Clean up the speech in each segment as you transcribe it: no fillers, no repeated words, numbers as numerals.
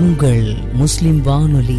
உங்கள் முஸ்லிம் வானொலி.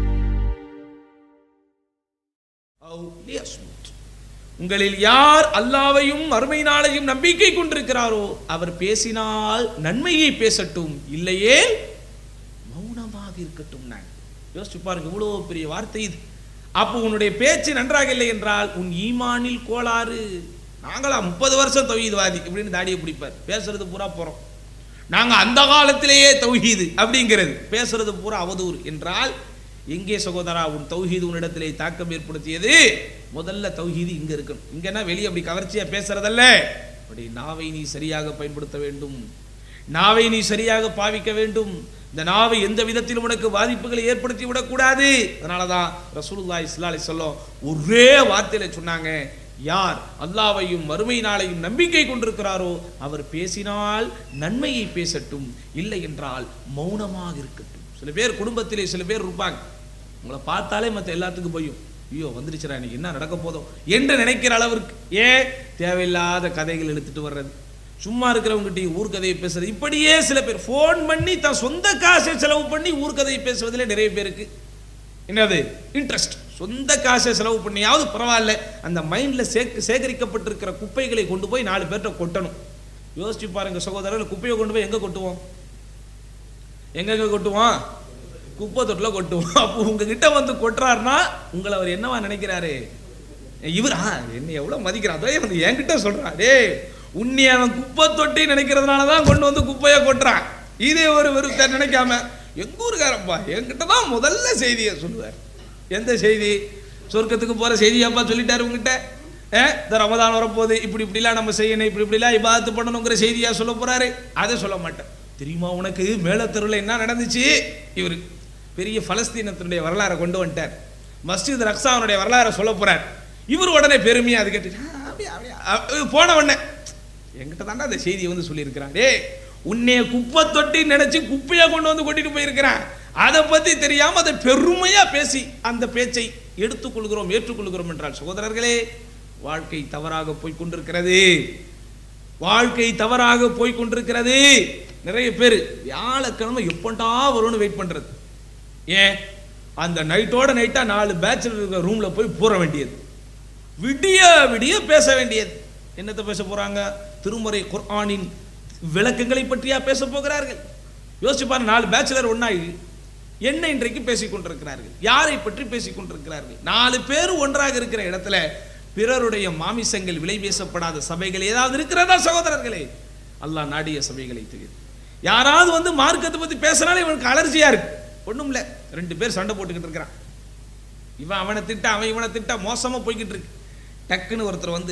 உங்களில் யார் அல்லாஹ்வையும் மறுமை நாளையும் நம்பிக்கை கொண்டிருக்கிறாரோ அவர் பேசினால் நன்மையை பேசட்டும், இல்லையே மௌனமாக இருக்கட்டும். நான் யோசிச்சு பாருங்க, இவ்வளவு பெரிய வார்த்தை இது. அப்போ உன்னுடைய பேச்சு நன்றாக இல்லை என்றால் உன் ஈமானில் கோளாறு. நாங்களா 30 வருஷம் தௌஹீத்வாதி இப்படின்னு தாடியை பிடிப்பார், பேசுறது பூரா போறோம். நாங்க அந்த காலத்திலேயே தௌஹீது அப்படிங்கிறது, பேசுறது பூரா அவதூறு என்றால் எங்கே சகோதரா உன் தௌஹீது உன்னிடத்திலே தாக்கம் ஏற்படுத்தியது? முதல்ல தௌஹீது இங்க இருக்கணும். இங்கன்னா வெளியே அப்படி கவர்ச்சியா பேசுறதல்ல, அப்படி நாவை நீ சரியாக பயன்படுத்த வேண்டும், நாவை நீ சரியாக பாவிக்க வேண்டும். இந்த நாவை எந்த விதத்திலும் உனக்கு பாதிப்புகளை ஏற்படுத்தி விடக்கூடாது. அதனாலதான் ரசூலுல்லாஹி ஸல்லல்லாஹு அலைஹி வஸல்லம் ஒரே வார்த்தையில சொன்னாங்க, யார் அல்லாஹ்வையும் மறுமை நாளையும் நம்பிக்கை கொண்டிருக்கிறாரோ அவர் பேசினால் நன்மையை பேசட்டும், இல்லை என்றால் மௌனமாக இருக்கட்டும். சில பேர் குடும்பத்திலே சில பேர் இருப்பாங்க, உங்களை பார்த்தாலே மற்ற எல்லாத்துக்கும் போயும், ஐயோ வந்துருச்சுரா இன்னைக்கு என்ன நடக்க போதும் என்று நினைக்கிற அளவிற்கு ஏன் தேவையில்லாத கதைகள் எடுத்துட்டு வர்றது, சும்மா இருக்கிறவங்ககிட்ட ஊர்கதையை பேசுறது, இப்படியே சில பேர் போன் பண்ணி தான் சொந்த காசை செலவு பண்ணி ஊர்கதையை பேசுவதில் நிறைய பேருக்கு என்னது இன்ட்ரெஸ்ட். சொந்த காசை செலவு பண்ணியாவது பரவாயில்ல, அந்த மைண்ட்ல சேகரிக்கப்பட்டிருக்கிற குப்பைகளை கொண்டு போய் 4 பேர்ட்ட கொட்டணும். யோசிச்சு பாருங்க சகோதரர்கள், குப்பையை கொண்டு போய் எங்க கொட்டுவோம்? எங்க கொட்டுவோம்? குப்பை தொட்டில கொட்டுவோம். அப்போ உங்ககிட்ட வந்து கொட்டுறாருன்னா உங்களை அவர் என்னவா நினைக்கிறாரு? இவர் என்ன எவ்வளவு மதிக்கிறான், அதே வந்து என்கிட்ட சொல்றான், டே உன்னை அவன் குப்பை தொட்டி நினைக்கிறதுனாலதான் கொண்டு வந்து குப்பையை கொட்டுறான். இதே ஒரு வெறுத்த நினைக்காம எங்க ஊருக்காரப்பா என்கிட்ட தான் முதல்ல செய்தியை சொல்லுவார். எந்த செய்தி? சொர்க்கத்துக்கு போற செய்தியாப்பா சொல்லிட்டாரு உங்ககிட்ட. இந்த ரமதான் வரப்போகுது, இப்படி இப்படிலாம் நம்ம செய்யணும், இப்படி இப்படிலாம் இபாதத்து பண்ணணுங்கிற செய்தியா சொல்ல போறாரு. அதை சொல்ல மாட்டேன். தெரியுமா உனக்கு மேலத்தெருவில் என்ன நடந்துச்சு? இவரு பெரிய பலஸ்தீனத்தினுடைய வரலாறை கொண்டு வந்துட்டார், மஸ்ஜித் ரக்ஸாவுடைய வரலாறை சொல்ல போறார். இவர் உடனே பெருமையா அது கேட்டு போன உடனே என்கிட்ட தாண்டா அந்த செய்தியை வந்து சொல்லியிருக்கிறான், டே உன்னைய குப்பை தொட்டி நினைச்சு குப்பையா கொண்டு வந்து கொட்டிட்டு போயிருக்கிறான், அதை பத்தி தெரியாம அதை பெருமையா பேசி அந்த பேச்சை எடுத்துக்கொள்கிறோம், ஏற்றுக்கொள்கிறோம் என்றால் சகோதரர்களே வாழ்க்கை தவறாக போய் கொண்டிருக்கிறது, வாழ்க்கை தவறாக போய் கொண்டிருக்கிறது. நிறைய பேர் வியாழக்கிழமை எப்பண்டா வரும்னு வெயிட் பண்றது. ஏன்? அந்த நைட்டோட நைட்டா 4 பேச்சுலர் ரூம்ல போய் போற வேண்டியது, விடிய விடிய பேச வேண்டியது. என்னத்தை பேச போறாங்க? திருமறை குர்ஆனின் விளக்கங்களை பற்றியா பேச போகிறார்கள்? யோசிச்சு பாருங்க, 4 பேச்சுலர் ஒன்னாகி என்ன இன்றைக்கு பேசிக் கொண்டிருக்கிறார்கள், யாரை பற்றி பேசிக் கொண்டிருக்கிறார்கள்? 4 பேர் ஒன்றாக இருக்கிற இடத்துல பிறருடைய மாமிசங்கள் விலை பேசப்படாத சபைகள் ஏதாவது இருக்கிறதா சகோதரர்களே? அல்லாஹ் நாடிய சபைகளை தவிர யாராவது வந்து மார்க்கத்தை பத்தி பேசினாலே இவனுக்கு அலர்ஜியா இருக்கு. ஒண்ணும் இல்ல, 2 பேர் சண்டை போட்டுக்கிட்டு இருக்கிறான், இவன் அவனை திட்ட அவன் இவனை திட்ட மோசமா போய்கிட்டு இருக்கு. டக்குன்னு ஒருத்தர் வந்து,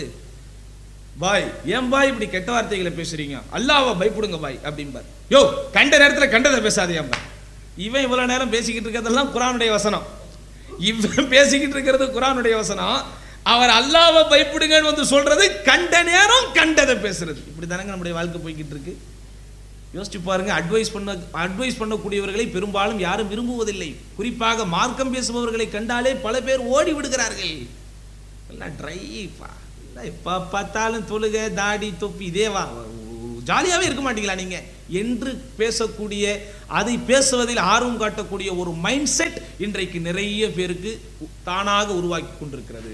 பாய் ஏன் பாய் இப்படி கெட்ட வார்த்தைகளை பேசுறீங்க, அல்லாஹ்வை பயப்படுங்க பாய் அப்படிம்பார். யோ கண்ட நேரத்தில் கண்டதை பேசாதே. இவன் இவ்வளவு நேரம் பேசிக்கிட்டு இருக்கிறதெல்லாம் குர்ஆனுடைய வசனம், இவன் பேசிக்கிட்டு இருக்கிறது குர்ஆனுடைய வசனம். அவர் அல்லாஹ்வை பயப்படுங்கன்னு வந்து சொல்றது கண்ட நேரம் கண்டதை பேசுறது. இப்படி தானங்க நம்முடைய வாழ்க்கை போய்கிட்டு இருக்கு. யோசிச்சு பாருங்க, அட்வைஸ் பண்ணக்கூடியவர்களை பெரும்பாலும் யாரும் விரும்புவதில்லை. குறிப்பாக மார்க்கம் பேசுபவர்களை கண்டாலே பல பேர் ஓடி விடுகிறார்கள். எல்லாம் ட்ரைப்பா, எப்ப பார்த்தாலும் தொழுகை தாடி தொப்பி இதேவா, ஜாலியாவே இருக்க மாட்டீங்களா நீங்க என்று பேசக்கூடிய, அதை பேசுவதில் ஆர்வம் காட்டக்கூடிய ஒரு மைண்ட் செட் இன்றைக்கு நிறைய பேருக்கு தானாக உருவாக்கி கொண்டிருக்கிறது.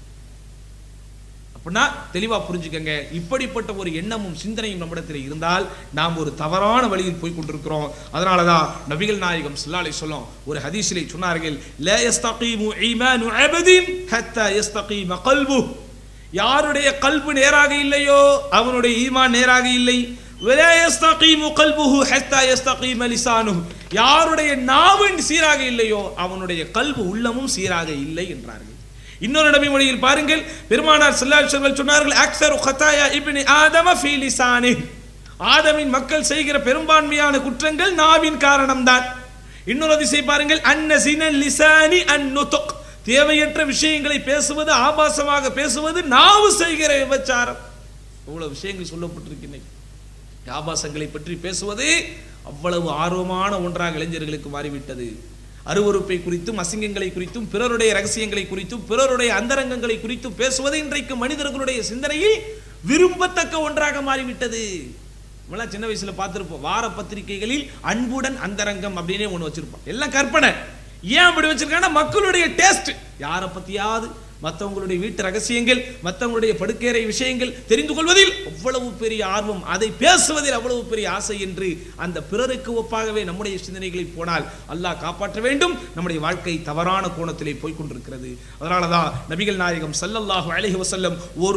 அப்படின்னா தெளிவா புரிஞ்சுக்கங்க, இப்படிப்பட்ட ஒரு எண்ணமும் சிந்தனையும் நம்மிடத்தில் இருந்தால் நாம் ஒரு தவறான வழியில் போய் கொண்டிருக்கிறோம். அதனாலதான் நபிகள் நாயகம் ஸல்லல்லாஹு அலைஹி வஸல்லம் ஒரு ஹதீஸிலே சொன்னார்கள், லா யஸ்தகீமு ஈமானு அபதின் ஹத்தா யஸ்தகீம கல்புஹு, யாருடைய கல்பு நேராக இல்லையோ அவனுடைய ஈமான் நேராக இல்லை. வலா யஸ்தகீமு கல்புஹு ஹத்தா யஸ்தகீம லிசானுஹு, யாருடைய நாவு சீராக இல்லையோ அவனுடைய கல்பு உள்ளமும் சீராக இல்லை என்றார்கள். இன்னொரு நபி மொழியில் பாருங்கள், பெருமானார் ஸல்லல்லாஹு அலைஹி வஸல்லம் சொன்னார்கள், அக்ஸரு கதாயா இப்னி ஆதம ஃபீ லிசானிஹி, ஆதமின் மக்கள் செய்கிற பெரும்பான்மையான குற்றங்கள் நாவின் காரணம்தான். இன்னொரு அதிசயம் பாருங்கள், அன்ன ஸினல் லிசானி அன்னுதுக், தேவையற்ற விஷயங்களை பேசுவது, ஆபாசமாக பேசுவது நாவு செய்கிற விபச்சாரம். இவ்வளவு விஷயங்கள் சொல்லப்பட்டிருக்கின்றன. ஆபாசங்களை பற்றி பேசுவது அவ்வளவு ஆர்வமான ஒன்றாக இளைஞர்களுக்கு மாறிவிட்டது. அருவருப்பை குறித்தும் அசிங்கங்களை குறித்தும் பிறருடைய ரகசியங்களை குறித்தும் பிறருடைய அந்தரங்கங்களை குறித்தும் பேசுவது இன்றைக்கு மனிதர்களுடைய சிந்தனையில் விரும்பத்தக்க ஒன்றாக மாறிவிட்டது. நம்மளாம் சின்ன வயசுல பார்த்திருப்போம், வார பத்திரிகைகளில் அன்புடன் அந்தரங்கம் அப்படின்னே ஒண்ணு வச்சிருப்போம். எல்லாம் கற்பனை. ஏன் அப்படி வச்சிருக்காங்கன்னா மக்களுடைய டேஸ்ட். யாரை பத்தியாவது மற்றவங்களுடைய வீட்டு ரகசியங்கள், மற்றவங்களுடைய படுக்கையறை விஷயங்கள் தெரிந்து கொள்வதில் அவ்வளவு பெரிய ஆர்வம், அதை பேசுவதில் அவ்வளவு பெரிய ஆசை என்று அந்த பிறருக்கு ஒப்பாகவே நம்முடைய சிந்தனைகளை போனால் அல்லாஹ் காப்பாற்ற வேண்டும். நம்முடைய வாழ்க்கை தவறான கோணத்திலே போய்கொண்டிருக்கிறது. அதனாலதான் நபிகள் நாயகம் ஸல்லல்லாஹு அலைஹி வஸல்லம்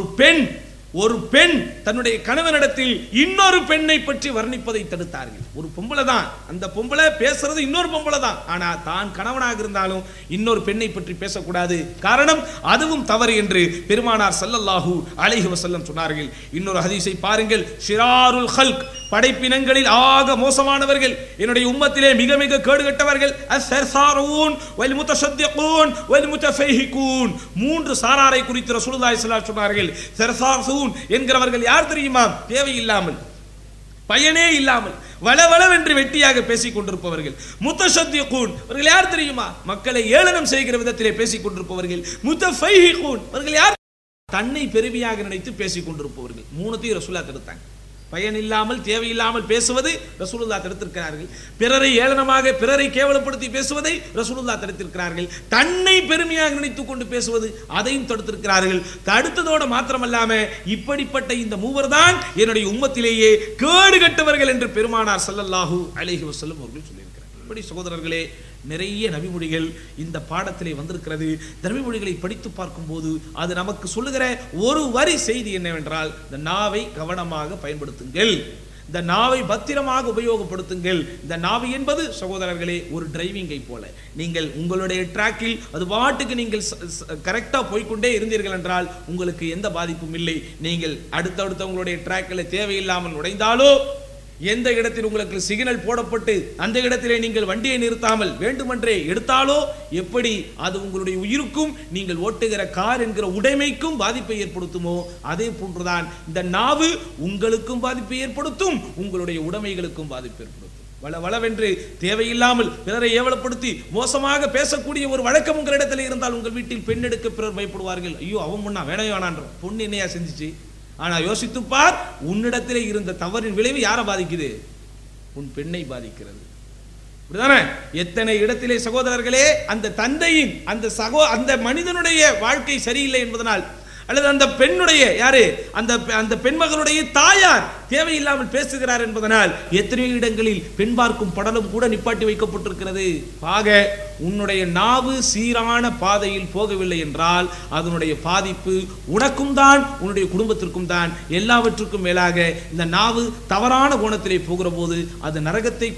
ஒரு பெண் தன்னுடைய கணவனிடத்தில் இன்னொரு பெண்ணை பற்றி வர்ணிப்பதை தடுத்தார்கள். ஒரு பொம்பளை தான், அந்த பொம்பளை பேசுறது இன்னொரு பொம்பளை தான், ஆனா தான் கணவனாக இருந்தாலும் இன்னொரு பெண்ணை பற்றி பேசக்கூடாது, காரணம் அதுவும் தவறு என்று பெருமானார் ஸல்லல்லாஹு அலைஹி வஸல்லம் சொன்னார்கள். இன்னொரு ஹதீஸை பாருங்கள், ஷிராருல் ஹல்க், படைப்பினங்களில் ஆக மோசமானவர்கள், என்னுடைய உம்மத்திலே மிக மிக கேடுகட்டவர்கள், அஸ்ஸர்சாரூன் வல் முத்தஷத்திகூன் வல் முத்தஃபைஹிகூன். மூன்று சாராரை குறித்து ரசூலுல்லாஹி ஸல்லல்லாஹு அலைஹி வஸல்லம் சொன்னார்கள். சர்சாரூன் என்கிறவர்கள் யார் தெரியுமா? தேவையில்லாமல், பயனே இல்லாமல் வளவளவென்று வெட்டியாக பேசிக் கொண்டிருப்பவர்கள். முத்தஷத்திகூன் அவர்கள் யார் தெரியுமா? மக்களை ஏளனம் செய்கிற விதத்திலே பேசிக் கொண்டிருப்பவர்கள். முத்தஃபைஹிகூன் அவர்கள் யார்? தன்னை பெருமையாக நினைத்து பேசிக் கொண்டிருப்பவர்கள். மூணுத்தையும் ரசூலுல்லாஹ் தடுத்தாங்க. பயன் இல்லாமல் தேவையில்லாமல் பேசுவது ரசூலுல்லாஹ் தடுத்திருக்கிறார்கள். பிறரை ஏளனமாக, பிறரை கேவலப்படுத்தி பேசுவதை ரசூலுல்லாஹ் தடுத்திருக்கிறார்கள். தன்னை பெருமையாக நினைத்துக் கொண்டு பேசுவது அதையும் தடுத்திருக்கிறார்கள். தடுத்ததோடு மாத்திரமல்லாம இப்படிப்பட்ட இந்த மூவர் தான் என்னுடைய உம்மத்திலேயே கேடு கட்டவர்கள் என்று பெருமானார் ஸல்லல்லாஹு அலைஹி வஸல்லம் அவர்கள் சொல்லியிருக்கிறார்கள். இப்படி சகோதரர்களே, நிறைய நபிமொழிகள் இந்த பாடத்திலே வந்திருக்கிறது. நபிமொழிகளை படித்து பார்க்கும் போது அது நமக்கு சொல்லுகிற ஒரு வரி செய்தி என்னவென்றால், இந்த நாவை கவனமாக பயன்படுத்துங்கள், இந்த நாவை பத்திரமாக உபயோகப்படுத்துங்கள். இந்த நாவு என்பது சகோதரர்களே ஒரு டிரைவிங்கை போல. நீங்கள் உங்களுடைய டிராக்கில் அது பாட்டுக்கு நீங்கள் கரெக்டா போய்கொண்டே இருந்தீர்கள் என்றால் உங்களுக்கு எந்த பாதிப்பும் இல்லை. நீங்கள் அடுத்தடுத்த உங்களுடைய டிராக்கில் தேவையில்லாமல் நுழைந்தாலோ, எந்த இடத்தில் உங்களுக்கு சிக்னல் போடப்பட்டு அந்த இடத்திலே நீங்கள் வண்டியை நிறுத்தாமல் வேண்டுமென்றே எடுத்தாலோ, எப்படி அது உங்களுடைய உயிருக்கும் நீங்கள் ஓட்டுகிற கார் என்கிற உடைமைக்கும் பாதிப்பை ஏற்படுத்துமோ, அதே போன்றுதான் இந்த நாவு உங்களுக்கும் பாதிப்பை ஏற்படுத்தும், உங்களுடைய உடைமைகளுக்கும் பாதிப்பு ஏற்படுத்தும். வளவென்று தேவையில்லாமல் பிறரை ஏவலப்படுத்தி மோசமாக பேசக்கூடிய ஒரு வழக்கம் உங்கள் இடத்துல இருந்தால், உங்கள் வீட்டில் பெண் எடுக்க பிறர் பயப்படுவார்கள். ஐயோ, அவன் முன்னா வேணான்ற பொண்ணு என்னையா செஞ்சிச்சு. ஆனா யோசித்து பார், உன்னிடத்திலே இருந்த தவறின் விளைவு யாரை பாதிக்குது? உன் பெண்ணை பாதிக்கிறது. எத்தனை இடத்திலே சகோதரர்களே அந்த தந்தையின் அந்த மனிதனுடைய வாழ்க்கை சரியில்லை என்பதனால், அல்லது அந்த பெண்ணுடைய யாரு அந்த பெண்மகளுடைய தாயார் தேவையில்லாமல் பேசுகிறார் என்பதனால் எத்தனையோ இடங்களில் பெண் பார்க்கும் படலம் கூட நிப்பாட்டி வைக்கப்பட்டிருக்கிறது. ஆக உன்னுடைய நாவு சீரான பாதையில் போகவில்லை என்றால் அதனுடைய பாதிப்பு உனக்கும் தான், உன்னுடைய குடும்பத்திற்கும் தான். எல்லாவற்றுக்கும் மேலாக இந்த நாவு தவறான கோணத்திலே போகிற போது அது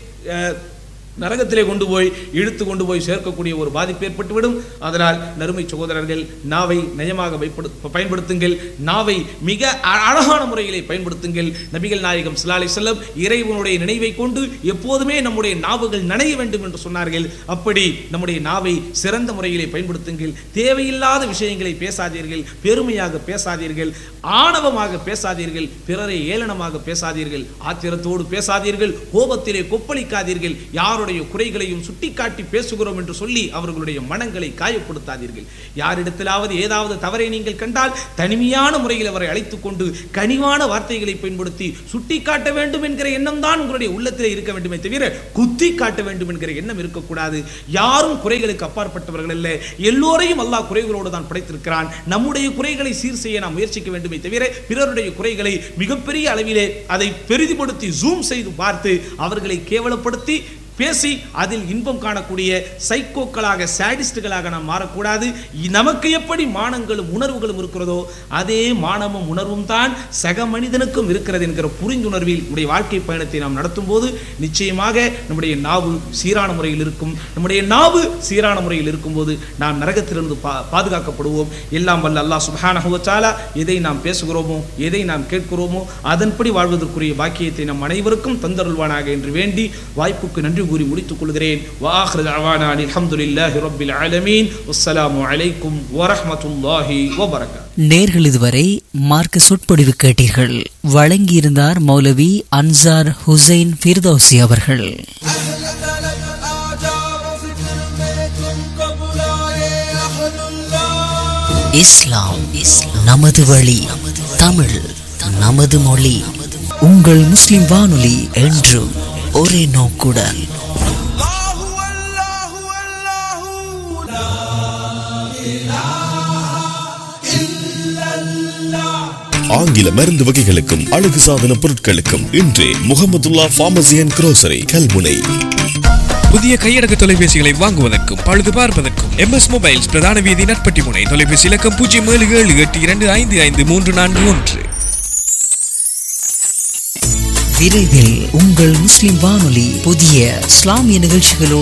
நரகத்திலே இழுத்து கொண்டு போய் சேர்க்கக்கூடிய ஒரு பாதிப்பு ஏற்பட்டுவிடும். அதனால் நறுமை சகோதரர்கள், நாவை நயமாக பயன்படுத்துங்கள், நாவை மிக அழகான முறையிலே பயன்படுத்துங்கள். நபிகள் நாயகம் ஸல்லல்லாஹு அலைஹி வஸல்லம் இறைவனுடைய நினைவை கொண்டு எப்போதுமே நம்முடைய நாவுகள் நனைய வேண்டும் என்று சொன்னார்கள். அப்படி நம்முடைய நாவை சிறந்த முறையிலே பயன்படுத்துங்கள். தேவையில்லாத விஷயங்களை பேசாதீர்கள், பெருமையாக பேசாதீர்கள், ஆணவமாக பேசாதீர்கள், பிறரை ஏளனமாக பேசாதீர்கள், ஆத்திரத்தோடு பேசாதீர்கள், கோபத்திலே கொப்பளிக்காதீர்கள், யாருடைய குறைகளையும் சுட்டிக்காட்டி பேசுகிறோம் என்று சொல்லி அவர்களுடைய மனங்களை காயப்படுத்தாதீர்கள். யாரிடத்திலாவது ஏதாவது தவறை நீங்கள் கண்டால் தனிமையான முறையில் அவரை அழைத்துக் கொண்டு கனிவான வார்த்தைகளை பயன்படுத்தி சுட்டிக்காட்ட வேண்டும் என்கிற எண்ணம் தான் உங்களுடைய உள்ளத்திலே இருக்க வேண்டுமே தவிர குத்தி காட்ட வேண்டும் என்கிற எண்ணம் இருக்கக்கூடாது. யாரும் குறைகளுக்கு அப்பாற்பட்டவர்கள் அல்ல, எல்லோரையும் அல்லாஹ் குறைகளோடு தான் படைத்திருக்கிறான். நம்முடைய குறைகளை சீர் செய்ய நாம் முயற்சிக்க வேண்டுமே தவிர பிறருடைய குறைகளை மிகப்பெரிய அளவிலே அதை பெரிதுபடுத்தி ஜூம் செய்து பார்த்து அவர்களை கேவலப்படுத்தி பேசி அதில் இன்பம் காணக்கூடிய சைக்கோக்களாக, சாடிஸ்டுகளாக நாம் மாறக்கூடாது. நமக்கு எப்படி மானங்களும் உணர்வுகளும் இருக்கிறதோ அதே மானமும் உணர்வும் தான் சக மனிதனுக்கும் இருக்கிறது என்கிற புரிந்துணர்வில் நம்முடைய வாழ்க்கை பயணத்தை நாம் நடத்தும் போது நிச்சயமாக நம்முடைய நாவு சீரான முறையில் இருக்கும். நம்முடைய நாவு சீரான முறையில் இருக்கும்போது நாம் நரகத்திலிருந்து பாதுகாக்கப்படுவோம். எல்லாம் வல்ல அல்லாஹ் சுப்ஹானஹு வ தஆலா எதை நாம் பேசுகிறோமோ, எதை நாம் கேட்கிறோமோ அதன்படி வாழ்வதற்குரிய பாக்கியத்தை நம் அனைவருக்கும் தந்தருள்வானாக என்று வேண்டி வாய்ப்புக்கு நன்றி கூறி முடித்துக் கொள்கிறேன். வாஹிரு தஅவானா அல்ஹம்துலில்லாஹி ரப்பில் ஆலமீன். வஸ்ஸலாமு அலைக்கும் வரஹ்மத்துல்லாஹி வபரகாத்துஹு. நேர்கள் இதுவரை மார்க்க சொற்பொழிவு கேட்டீர்கள். வழங்கியிருந்தார் மௌலவி அன்சார் ஹுசைன் ஃபிர்தௌசி அவர்கள். இஸ்லாம் நமது வழி, தமிழ் நமது மொழி. உங்கள் முஸ்லிம் வானொலி என்றும் ஒரே நோக்குடன். ஆங்கில மருந்து வகைகளுக்கும் அழகு சாதன பொருட்களுக்கும் இன்றே Mahmudullah pharmacy and grocery Kalmunai. புதிய கையடக்க தொலைபேசிகளை வாங்குவதற்கும் பழுது பார்ப்பதற்கும் MS மொபைல்ஸ் பிரதான வீதி நட்பட்டி முனை. தொலைபேசி இலக்கம் 0778255341. விரைவில் உங்கள் முஸ்லிம் வானொலி புதிய இஸ்லாமிய நிகழ்ச்சிகளோடு